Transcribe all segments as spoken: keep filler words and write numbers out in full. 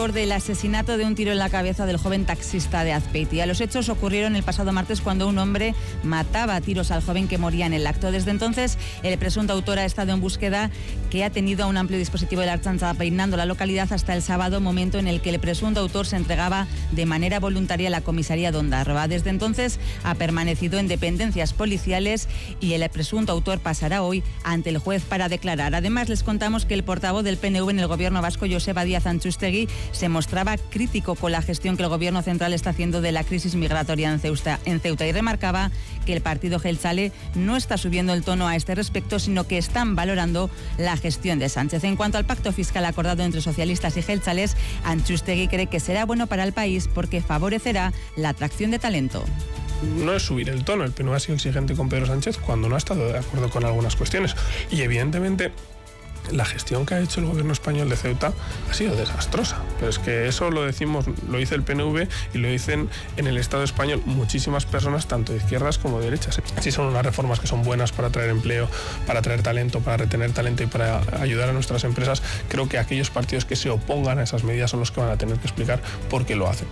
Del asesinato de un tiro en la cabeza del joven taxista de Azpeitia. Los hechos ocurrieron el pasado martes cuando un hombre mataba a tiros al joven que moría en el acto. Desde entonces, el presunto autor ha estado en búsqueda, que ha tenido a un amplio dispositivo de la Ertzaintza peinando la localidad hasta el sábado, momento en el que el presunto autor se entregaba de manera voluntaria a la comisaría de Ondarroa. Desde entonces ha permanecido en dependencias policiales y el presunto autor pasará hoy ante el juez para declarar. Además, les contamos que el portavoz del P N V en el gobierno vasco, Joseba Díaz Antxustegi, se mostraba crítico con la gestión que el gobierno central está haciendo de la crisis migratoria en Ceuta, en Ceuta y remarcaba que el partido Jeltzale no está subiendo el tono a este respecto, sino que están valorando la gestión de Sánchez. En cuanto al pacto fiscal acordado entre socialistas y jeltzales, Antxustegi cree que será bueno para el país porque favorecerá la atracción de talento. No es subir el tono, el P N V ha sido exigente con Pedro Sánchez cuando no ha estado de acuerdo con algunas cuestiones y evidentemente la gestión que ha hecho el gobierno español de Ceuta ha sido desastrosa, pero es que eso lo decimos, lo dice el P N V y lo dicen en el Estado español muchísimas personas, tanto de izquierdas como de derechas. Sí, son unas reformas que son buenas para atraer empleo, para atraer talento, para retener talento y para ayudar a nuestras empresas. Creo que aquellos partidos que se opongan a esas medidas son los que van a tener que explicar por qué lo hacen.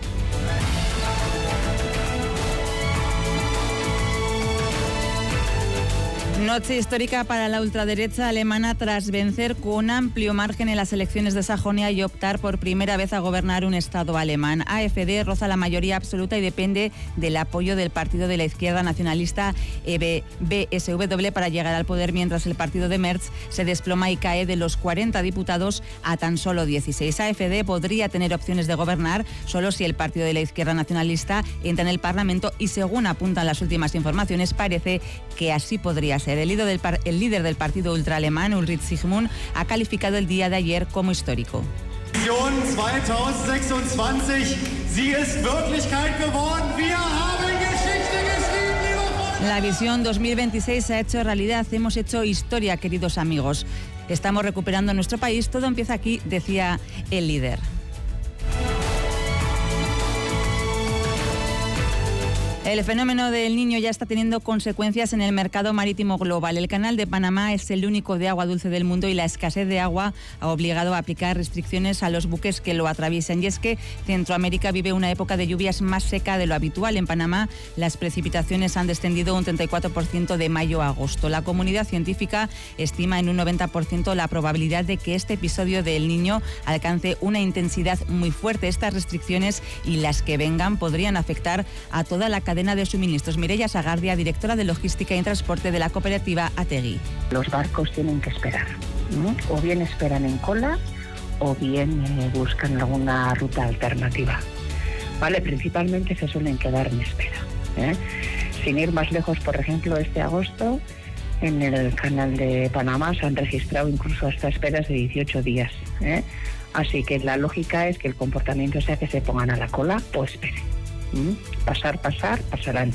Noche histórica para la ultraderecha alemana tras vencer con amplio margen en las elecciones de Sajonia y optar por primera vez a gobernar un estado alemán. A F D roza la mayoría absoluta y depende del apoyo del partido de la izquierda nacionalista B S W para llegar al poder, mientras el partido de Merz se desploma y cae de los cuarenta diputados a tan solo dieciséis. A F D podría tener opciones de gobernar solo si el partido de la izquierda nacionalista entra en el Parlamento y, según apuntan las últimas informaciones, parece que así podría ser. El líder, del par- el líder del partido ultraalemán, Ulrich Zygmunt, ha calificado el día de ayer como histórico. veinte sechsundzwanzig, sie ist Wirklichkeit geworden. Wir haben Geschichte geschrieben, liebe Freunde. La visión dos mil veintiséis se ha hecho realidad. Hemos hecho historia, queridos amigos. Estamos recuperando nuestro país. Todo empieza aquí, decía el líder. El fenómeno del Niño ya está teniendo consecuencias en el mercado marítimo global. El Canal de Panamá es el único de agua dulce del mundo y la escasez de agua ha obligado a aplicar restricciones a los buques que lo atraviesan. Y es que Centroamérica vive una época de lluvias más seca de lo habitual. En Panamá las precipitaciones han descendido un treinta y cuatro por ciento de mayo a agosto. La comunidad científica estima en un noventa por ciento la probabilidad de que este episodio del Niño alcance una intensidad muy fuerte. Estas restricciones y las que vengan podrían afectar a toda la cadena de suministros. Mireia Sagardia, directora de Logística y Transporte de la cooperativa Ategui. Los barcos tienen que esperar, ¿no? O bien esperan en cola o bien eh, buscan alguna ruta alternativa. Vale, principalmente se suelen quedar en espera, ¿eh? Sin ir más lejos, por ejemplo, este agosto en el Canal de Panamá se han registrado incluso hasta esperas de dieciocho días, ¿eh? Así que la lógica es que el comportamiento sea que se pongan a la cola o esperen. ¿Mm? Pasar, pasar, pasarán.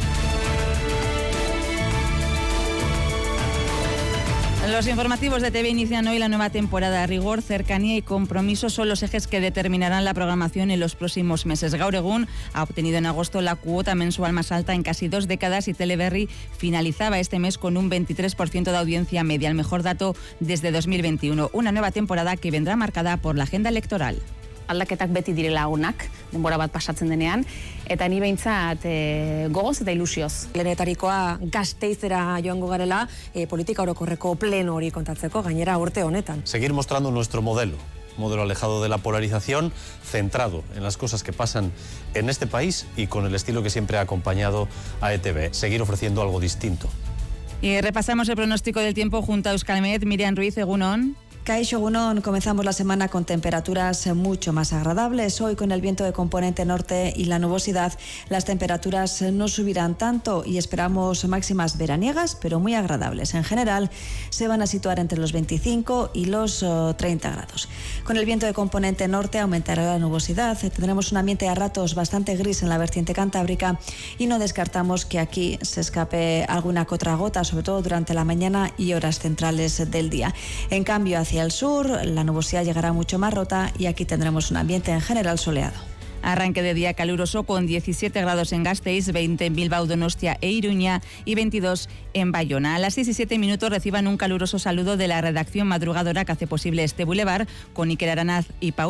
Los informativos de T V inician hoy la nueva temporada. Rigor, cercanía y compromiso son los ejes que determinarán la programación en los próximos meses. Gaur Egun ha obtenido en agosto la cuota mensual más alta en casi dos décadas y Teleberri finalizaba este mes con un veintitrés por ciento de audiencia media, el mejor dato desde dos mil veintiuno. Una nueva temporada que vendrá marcada por la agenda electoral. Aldaketak beti direla onak, denbora bat pasatzen denean, eta ni behintzat e, gogoz eta ilusioz. Lehenetarikoa Gasteizera joango garela, e, politika orokorreko pleno hori kontatzeko, gainera urte honetan. Seguir mostrando nuestro modelo, modelo alejado de la polarización, centrado en las cosas que pasan en este país y con el estilo que siempre ha acompañado a E T V. Seguir ofreciendo algo distinto. Y repasamos el pronóstico del tiempo junto a Euskalmet. Miriam Ruiz, Egunon. Kaixo Egunon, comenzamos la semana con temperaturas mucho más agradables. Hoy, con el viento de componente norte y la nubosidad, las temperaturas no subirán tanto y esperamos máximas veraniegas, pero muy agradables. En general, se van a situar entre los veinticinco y los uh, treinta grados. Con el viento de componente norte aumentará la nubosidad. Tendremos un ambiente a ratos bastante gris en la vertiente cantábrica y no descartamos que aquí se escape alguna que otra gota, sobre todo durante la mañana y horas centrales del día. En cambio, hacia Hacia el sur, la nubosidad llegará mucho más rota y aquí tendremos un ambiente en general soleado. Arranque de día caluroso con diecisiete grados en Gasteiz, veinte en Bilbao, Donostia e Iruña y veintidós en Bayona. A las seis y siete minutos reciban un caluroso saludo de la redacción madrugadora que hace posible este bulevar con Iker Aranaz y Paula.